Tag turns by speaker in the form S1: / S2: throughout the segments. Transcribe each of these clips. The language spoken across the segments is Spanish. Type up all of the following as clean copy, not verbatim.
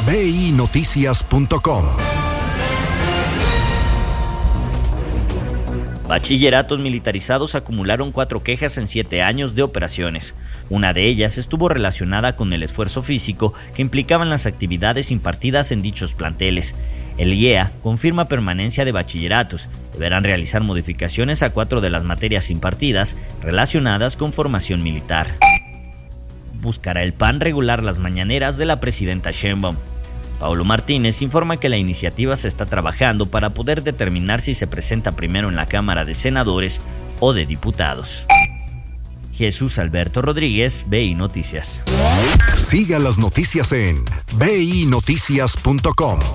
S1: binoticias.com.
S2: Bachilleratos militarizados acumularon 4 quejas en 7 años de operaciones. Una de ellas estuvo relacionada con el esfuerzo físico que implicaban las actividades impartidas en dichos planteles. El IEA confirma permanencia de bachilleratos. Deberán realizar modificaciones a 4 de las materias impartidas relacionadas con formación militar. Buscará el PAN regular las mañaneras de la presidenta Sheinbaum. Paulo Martínez informa que la iniciativa se está trabajando para poder determinar si se presenta primero en la Cámara de Senadores o de Diputados. Jesús Alberto Rodríguez, BI Noticias.
S1: Siga las noticias en binoticias.com.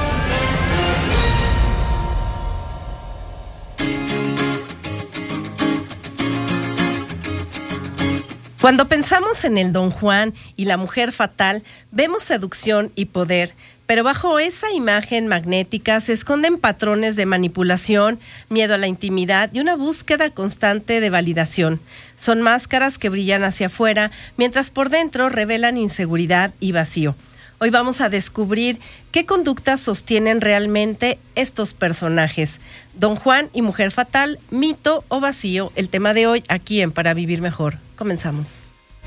S3: Cuando pensamos en el Don Juan y la mujer fatal, vemos seducción y poder, pero bajo esa imagen magnética se esconden patrones de manipulación, miedo a la intimidad y una búsqueda constante de validación. Son máscaras que brillan hacia afuera, mientras por dentro revelan inseguridad y vacío. Hoy vamos a descubrir qué conductas sostienen realmente estos personajes. Don Juan y mujer fatal, mito o vacío, el tema de hoy aquí en Para Vivir Mejor. Comenzamos.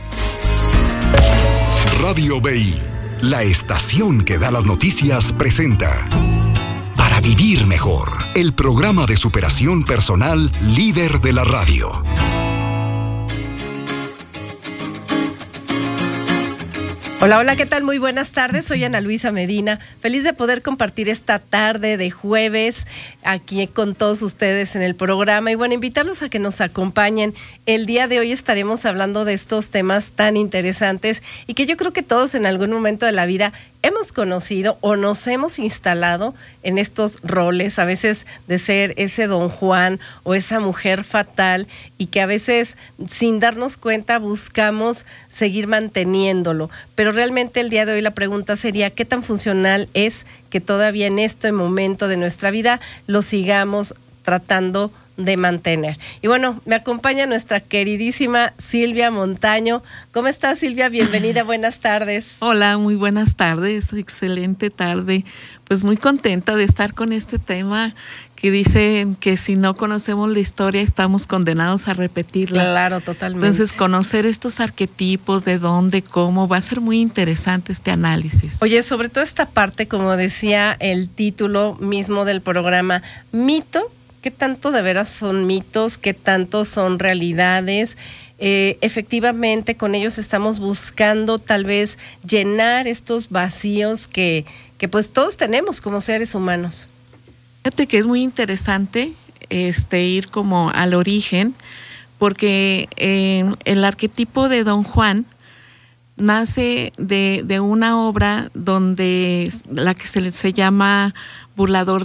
S1: Radio BI, la estación que da las noticias, presenta Para Vivir Mejor, el programa de superación personal líder de la radio.
S3: Hola, hola, ¿qué tal? Muy buenas tardes, soy Ana Luisa Medina, feliz de poder compartir esta tarde de jueves aquí con todos ustedes en el programa y bueno, invitarlos a que nos acompañen. El día de hoy estaremos hablando de estos temas tan interesantes y que yo creo que todos en algún momento de la vida hemos conocido o nos hemos instalado en estos roles, a veces de ser ese Don Juan o esa mujer fatal y que a veces sin darnos cuenta buscamos seguir manteniéndolo. Pero realmente el día de hoy la pregunta sería ¿qué tan funcional es que todavía en este momento de nuestra vida lo sigamos tratando de mantener? Y bueno, me acompaña nuestra queridísima Silvia Montaño. ¿Cómo estás, Silvia? Bienvenida, buenas tardes.
S4: Hola, muy buenas tardes, excelente tarde. Pues muy contenta de estar con este tema que dicen que si no conocemos la historia estamos condenados a repetirla.
S3: Claro, totalmente.
S4: Entonces, conocer estos arquetipos, de dónde, cómo, va a ser muy interesante este análisis.
S3: Oye, sobre todo esta parte, como decía el título mismo del programa, mito. ¿Qué tanto de veras son mitos? ¿Qué tanto son realidades? Efectivamente, con ellos estamos buscando tal vez llenar estos vacíos que pues todos tenemos como seres humanos.
S4: Fíjate que es muy interesante ir como al origen, porque el arquetipo de Don Juan nace de una obra donde la que se llama Burlador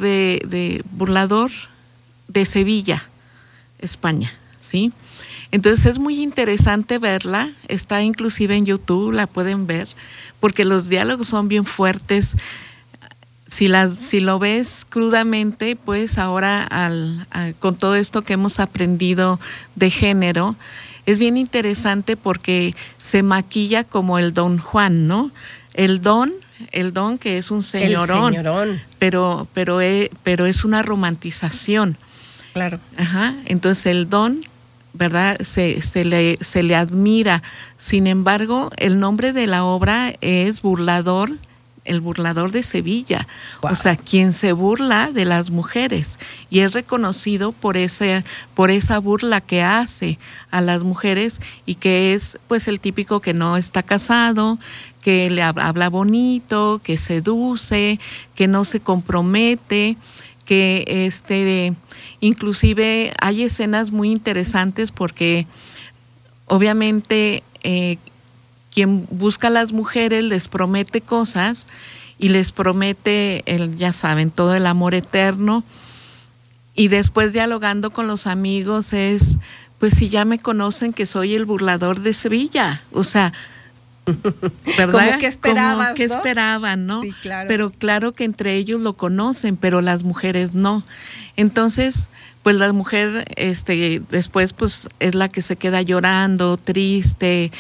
S4: de Sevilla, España, ¿sí? Entonces es muy interesante verla, está inclusive en YouTube, la pueden ver, porque los diálogos son bien fuertes. Si lo ves crudamente, pues ahora con todo esto que hemos aprendido de género, es bien interesante porque se maquilla como el Don Juan, ¿no? El don que es un señorón, pero es una romantización.
S3: Claro.
S4: Ajá. Entonces el don, ¿verdad? Se le admira. Sin embargo, el nombre de la obra es el burlador de Sevilla. Wow. O sea, quien se burla de las mujeres y es reconocido por esa burla que hace a las mujeres y que es pues el típico que no está casado, que le habla bonito, que seduce, que no se compromete, que inclusive hay escenas muy interesantes porque obviamente quien busca a las mujeres les promete cosas y les promete ya saben, todo el amor eterno, y después dialogando con los amigos es, pues si ya me conocen que soy el burlador de Sevilla, o sea, ¿verdad?
S3: Como que esperabas,
S4: Como que
S3: ¿no?
S4: esperaban, ¿no?
S3: Sí, claro.
S4: Pero claro que entre ellos lo conocen, pero las mujeres no. Entonces, pues la mujer después pues es la que se queda llorando, triste,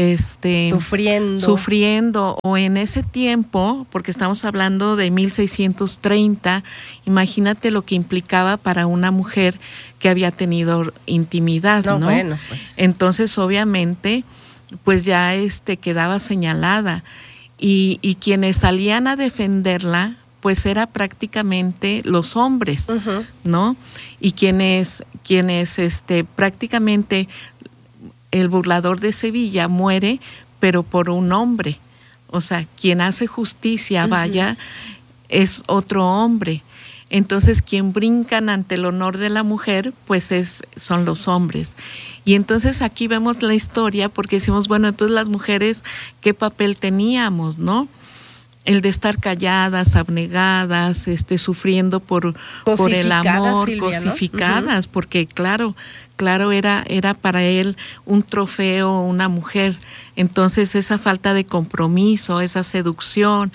S4: sufriendo, o en ese tiempo, porque estamos hablando de 1630, imagínate lo que implicaba para una mujer que había tenido intimidad, ¿no?
S3: Bueno, pues.
S4: Entonces, obviamente, pues ya quedaba señalada, y quienes salían a defenderla pues era prácticamente los hombres, uh-huh, ¿no? Y quienes prácticamente el burlador de Sevilla muere, pero por un hombre. O sea, quien hace justicia, uh-huh, vaya, es otro hombre. Entonces, quien brincan ante el honor de la mujer, pues son los hombres. Y entonces aquí vemos la historia, porque decimos, bueno, entonces las mujeres, ¿qué papel teníamos, no? El de estar calladas, abnegadas, sufriendo por el amor, Silvia, cosificadas, ¿no? Porque claro, era para él un trofeo, una mujer. Entonces esa falta de compromiso, esa seducción,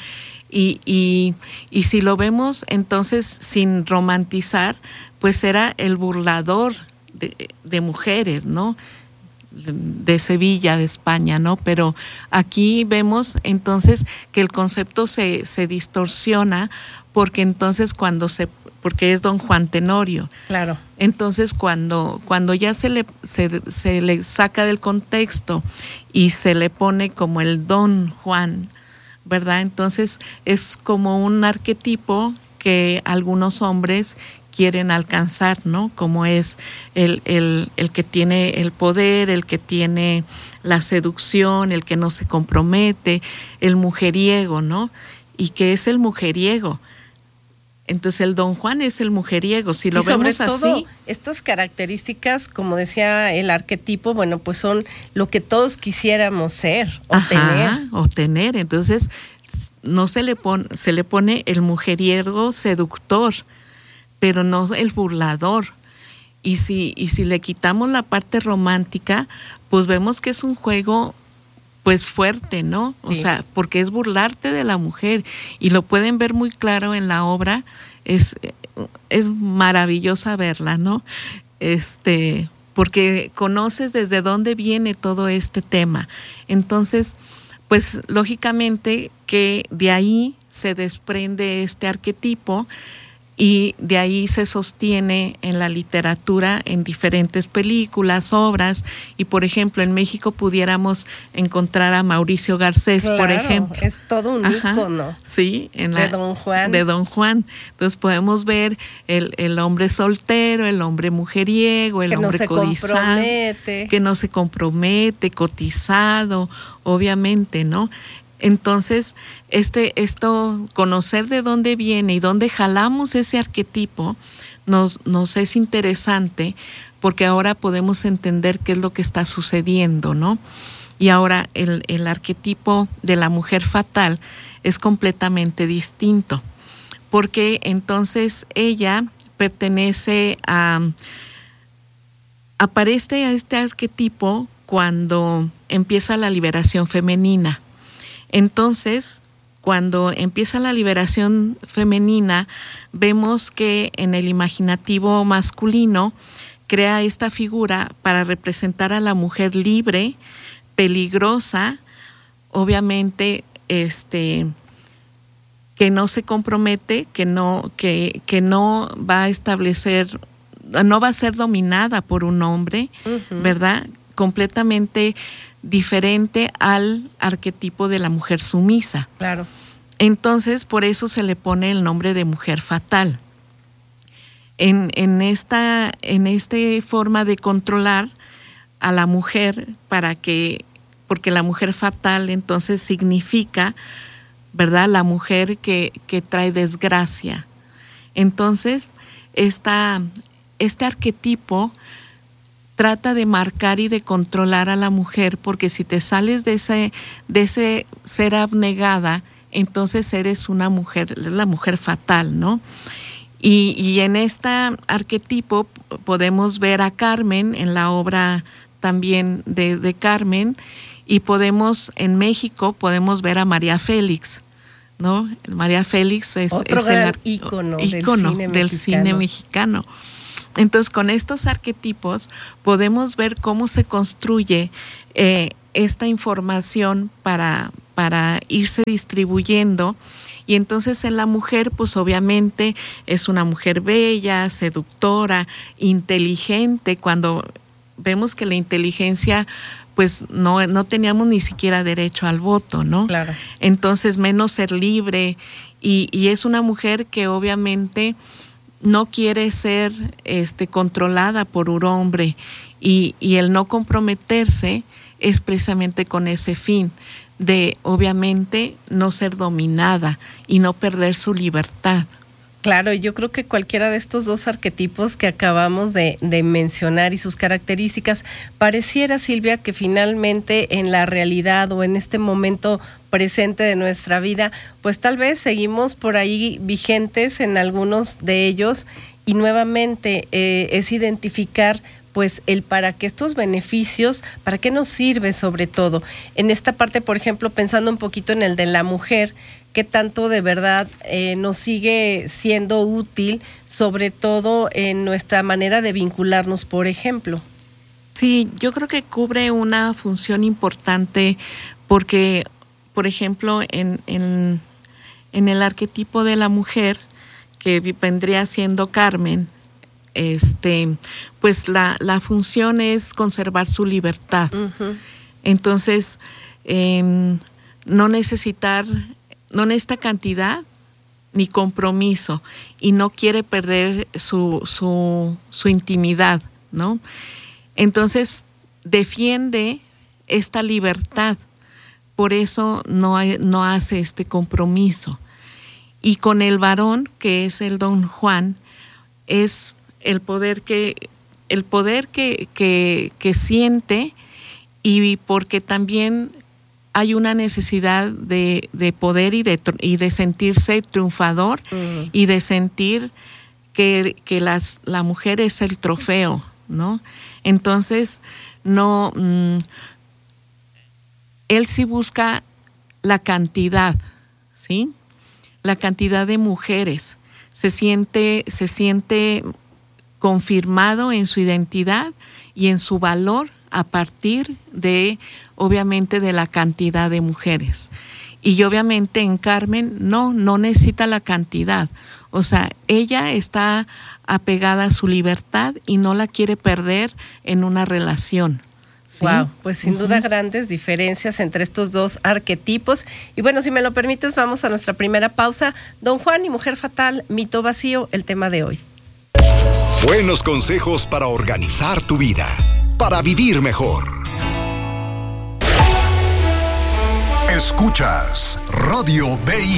S4: y si lo vemos entonces sin romantizar, pues era el burlador de mujeres, ¿no? De Sevilla, de España, ¿no? Pero aquí vemos entonces que el concepto se distorsiona, porque entonces porque es don Juan Tenorio.
S3: Claro.
S4: Entonces cuando ya se le saca del contexto y se le pone como el don Juan, ¿verdad? Entonces es como un arquetipo que algunos hombres quieren alcanzar, ¿no? Como es el que tiene el poder, el que tiene la seducción, el que no se compromete, el mujeriego, ¿no? ¿Y qué es el mujeriego? Entonces el don Juan es el mujeriego, si lo vemos así.
S3: Sobre todo, estas características, como decía el arquetipo, bueno, pues son lo que todos quisiéramos ser o
S4: tener. Entonces se le pone el mujeriego seductor, pero no el burlador. Y si le quitamos la parte romántica, pues vemos que es un juego pues fuerte, ¿no? Sí. O sea, porque es burlarte de la mujer, y lo pueden ver muy claro en la obra. Es maravillosa verla, ¿no? Porque conoces desde dónde viene todo este tema. Entonces, pues lógicamente que de ahí se desprende este arquetipo, y de ahí se sostiene en la literatura, en diferentes películas, obras, y por ejemplo en México pudiéramos encontrar a Mauricio Garcés, claro, por ejemplo.
S3: Es todo un ícono.
S4: Sí,
S3: de Don Juan.
S4: De Don Juan. Entonces podemos ver el hombre soltero, el hombre mujeriego, el hombre codiciado, que no se compromete, cotizado, obviamente, ¿no? Entonces, conocer de dónde viene y dónde jalamos ese arquetipo nos es interesante, porque ahora podemos entender qué es lo que está sucediendo, ¿no? Y ahora el arquetipo de la mujer fatal es completamente distinto, porque entonces ella aparece a este arquetipo cuando empieza la liberación femenina. Entonces, cuando empieza la liberación femenina, vemos que en el imaginativo masculino crea esta figura para representar a la mujer libre, peligrosa, obviamente, que no se compromete, que no va a establecer, no va a ser dominada por un hombre, uh-huh, ¿verdad? Completamente diferente al arquetipo de la mujer sumisa.
S3: Claro.
S4: Entonces, por eso se le pone el nombre de mujer fatal. En esta forma de controlar a la mujer, porque la mujer fatal entonces significa, ¿verdad?, la mujer que trae desgracia. Entonces, este arquetipo trata de marcar y de controlar a la mujer, porque si te sales de ese ser abnegada, entonces eres una mujer, la mujer fatal, ¿no? Y en este arquetipo podemos ver a Carmen en la obra también de Carmen, Y en México podemos ver a María Félix, ¿no? María Félix es
S3: gran ícono
S4: del cine mexicano. Entonces, con estos arquetipos podemos ver cómo se construye esta información para irse distribuyendo. Y entonces en la mujer, pues obviamente es una mujer bella, seductora, inteligente. Cuando vemos que la inteligencia, pues no teníamos ni siquiera derecho al voto, ¿no?
S3: Claro.
S4: Entonces, menos ser libre. Y es una mujer que obviamente no quiere ser controlada por un hombre. Y el no comprometerse es precisamente con ese fin de, obviamente, no ser dominada y no perder su libertad.
S3: Claro, yo creo que cualquiera de estos dos arquetipos que acabamos de mencionar y sus características, pareciera, Silvia, que finalmente en la realidad o en este momento presente de nuestra vida, pues tal vez seguimos por ahí vigentes en algunos de ellos, y nuevamente es identificar pues el para qué estos beneficios, para qué nos sirve sobre todo. En esta parte, por ejemplo, pensando un poquito en el de la mujer, qué tanto de verdad nos sigue siendo útil, sobre todo en nuestra manera de vincularnos, por ejemplo.
S4: Sí, yo creo que cubre una función importante porque, por ejemplo, en el arquetipo de la mujer, que vendría siendo Carmen, pues la función es conservar su libertad. Uh-huh. Entonces, no necesita cantidad ni compromiso, y no quiere perder su intimidad, ¿no? Entonces, defiende esta libertad, por eso no hace este compromiso. Y con el varón, que es el Don Juan, es el poder que siente, y porque también hay una necesidad de poder y de sentirse triunfador, y de sentir que la mujer es el trofeo, ¿no? Entonces, él sí busca la cantidad, ¿sí? La cantidad de mujeres. Se siente confirmado en su identidad y en su valor a partir de, obviamente, de la cantidad de mujeres. Y obviamente en Carmen no necesita la cantidad. O sea, ella está apegada a su libertad y no la quiere perder en una relación. ¿Sí?
S3: Wow, pues sin duda grandes diferencias entre estos dos arquetipos. Y bueno, si me lo permites, vamos a nuestra primera pausa. Don Juan y Mujer Fatal, mito vacío, el tema de hoy.
S1: Buenos consejos para organizar tu vida, para vivir mejor. Escuchas Radio BI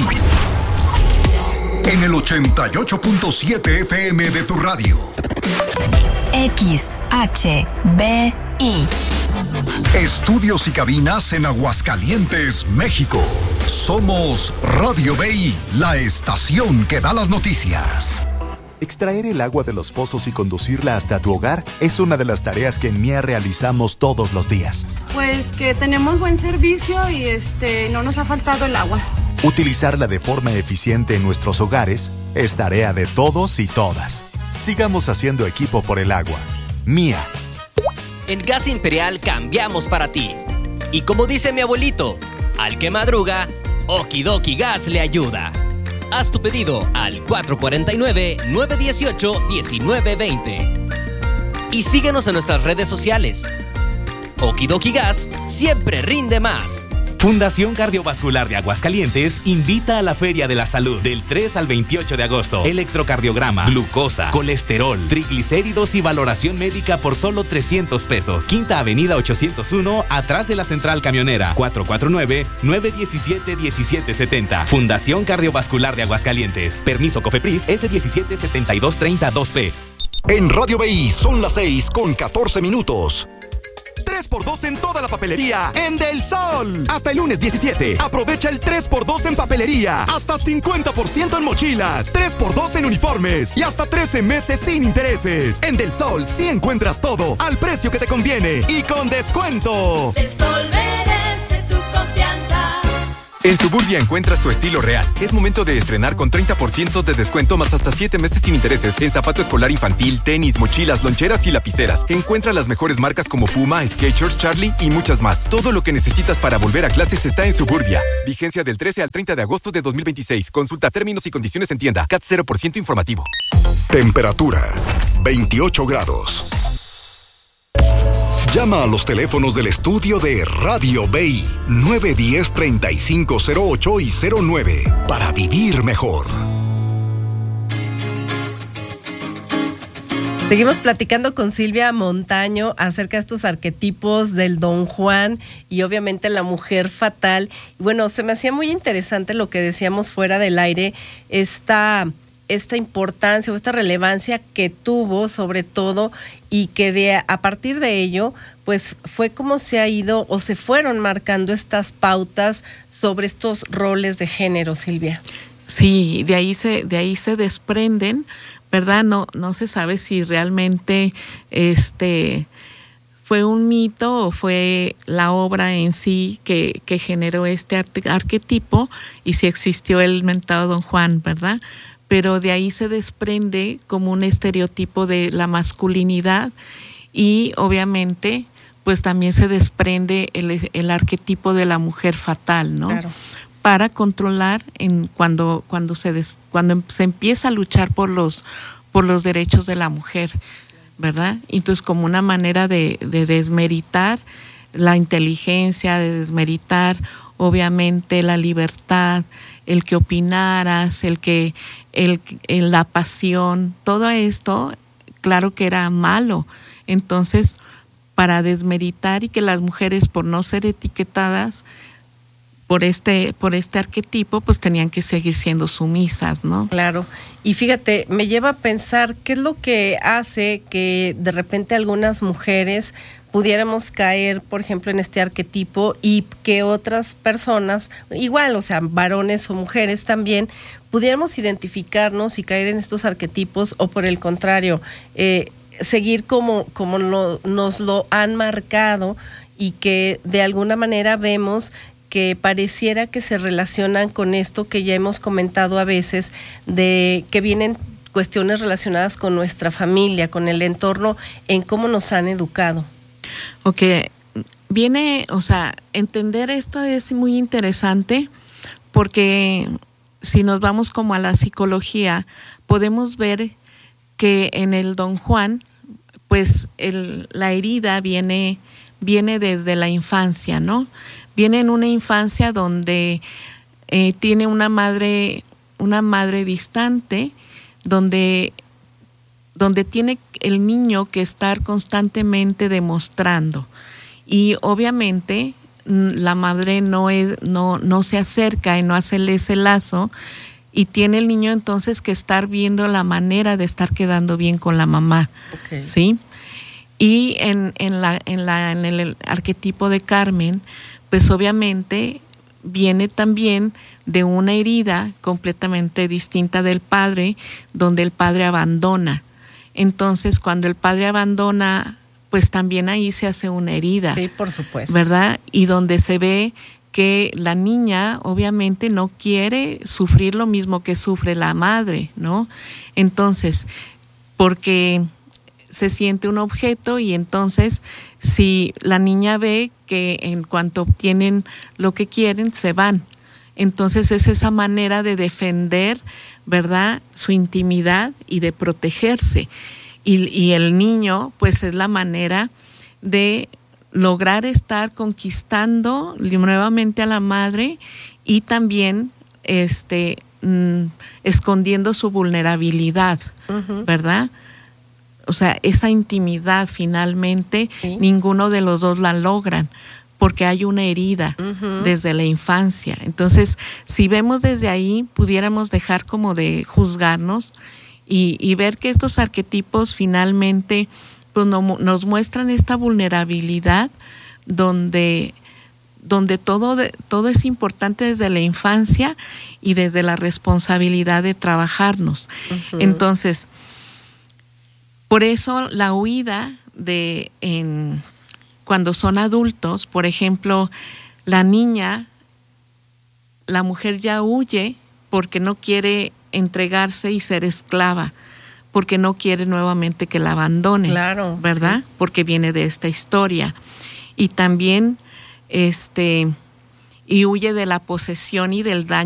S1: en el 88.7 FM de tu radio.
S5: XHBI.
S1: Estudios y cabinas en Aguascalientes, México. Somos Radio BI, la estación que da las noticias.
S6: Extraer el agua de los pozos y conducirla hasta tu hogar es una de las tareas que en MIA realizamos todos los días.
S7: Pues que tenemos buen servicio y no nos ha faltado el agua.
S6: Utilizarla de forma eficiente en nuestros hogares es tarea de todos y todas. Sigamos haciendo equipo por el agua. MIA.
S8: En Gas Imperial cambiamos para ti. Y como dice mi abuelito, al que madruga, Okidoki Gas le ayuda. Haz tu pedido al 449-918-1920. Y síguenos en nuestras redes sociales. Okidoki Gas siempre rinde más.
S9: Fundación Cardiovascular de Aguascalientes invita a la Feria de la Salud del 3 al 28 de agosto. Electrocardiograma, glucosa, colesterol, triglicéridos y valoración médica por solo 300 pesos. Quinta Avenida 801, atrás de la Central Camionera. 449-917-1770. Fundación Cardiovascular de Aguascalientes. Permiso COFEPRIS S177232P.
S1: En Radio BI son las 6:14.
S10: 3x2 en toda la papelería en Del Sol. Hasta el lunes 17. Aprovecha el 3x2 en papelería. Hasta 50% en mochilas. 3x2 en uniformes. Y hasta 13 meses sin intereses. En Del Sol sí encuentras todo al precio que te conviene y con descuento.
S5: Del Sol merece En Suburbia encuentras tu estilo real. Es momento de estrenar con 30% de descuento más hasta 7 meses sin intereses en zapato escolar infantil, tenis, mochilas, loncheras y lapiceras. Encuentra las mejores marcas como Puma, Skechers, Charlie y muchas más. Todo lo que necesitas para volver a clases está en Suburbia. Vigencia del 13 al 30 de agosto de 2026. Consulta términos y condiciones en tienda. CAT 0% informativo.
S1: Temperatura 28 grados. Llama a los teléfonos del estudio de Radio BI 910-3508 y 09 para vivir mejor.
S3: Seguimos platicando con Silvia Montaño acerca de estos arquetipos del Don Juan y obviamente la mujer fatal. Bueno, se me hacía muy interesante lo que decíamos fuera del aire, esta importancia o esta relevancia que tuvo sobre todo, y que a partir de ello pues fue como se ha ido o se fueron marcando estas pautas sobre estos roles de género, Silvia.
S4: Sí, de ahí se desprenden, ¿verdad? No se sabe si realmente fue un mito o fue la obra en sí que generó este arquetipo, y si existió el mentado Don Juan, ¿verdad? Pero de ahí se desprende como un estereotipo de la masculinidad, y obviamente pues también se desprende el arquetipo de la mujer fatal, ¿no? Claro. Para controlar cuando se empieza a luchar por los derechos de la mujer, ¿verdad? Entonces, como una manera de desmeritar la inteligencia, de desmeritar obviamente la libertad, el que opinaras, la pasión, todo esto, claro que era malo. Entonces, para desmeritar y que las mujeres, por no ser etiquetadas por este arquetipo, pues tenían que seguir siendo sumisas, ¿no?
S3: Claro. Y fíjate, me lleva a pensar qué es lo que hace que de repente algunas mujeres pudiéramos caer, por ejemplo, en este arquetipo, y que otras personas, igual, o sea, varones o mujeres también, pudiéramos identificarnos y caer en estos arquetipos, o por el contrario, seguir como nos lo han marcado, y que de alguna manera vemos que pareciera que se relacionan con esto que ya hemos comentado a veces, de que vienen cuestiones relacionadas con nuestra familia, con el entorno, en cómo nos han educado.
S4: Ok, entender esto es muy interesante, porque si nos vamos como a la psicología, podemos ver que en el Don Juan, pues la herida viene desde la infancia, ¿no? Viene en una infancia donde tiene una madre distante, donde tiene el niño que estar constantemente demostrando, y obviamente la madre no se acerca y no hace ese lazo, y tiene el niño entonces que estar viendo la manera de estar quedando bien con la mamá. Okay. ¿Sí? Y en el arquetipo de Carmen, pues obviamente viene también de una herida completamente distinta del padre, donde el padre abandona. Entonces, cuando el padre abandona, pues también ahí se hace una herida.
S3: Sí, por supuesto.
S4: ¿Verdad? Y donde se ve que la niña obviamente no quiere sufrir lo mismo que sufre la madre, ¿no? Entonces, porque se siente un objeto, y entonces si la niña ve que en cuanto obtienen lo que quieren, se van. Entonces es esa manera de defender, ¿verdad?, su intimidad y de protegerse. Y el niño, pues es la manera de lograr estar conquistando nuevamente a la madre, y también escondiendo su vulnerabilidad, uh-huh. ¿verdad? O sea, esa intimidad finalmente, sí. Ninguno de los dos la logran, porque hay una herida uh-huh. desde la infancia. Entonces, si vemos desde ahí, pudiéramos dejar como de juzgarnos y ver que estos arquetipos finalmente pues nos muestran esta vulnerabilidad donde todo es importante desde la infancia y desde la responsabilidad de trabajarnos. Uh-huh. Entonces, por eso la huida cuando son adultos, por ejemplo, la niña la mujer ya huye porque no quiere entregarse y ser esclava, porque no quiere nuevamente que la abandone,
S3: claro,
S4: ¿verdad? Sí. Porque viene de esta historia. Y también y huye de la posesión y del daño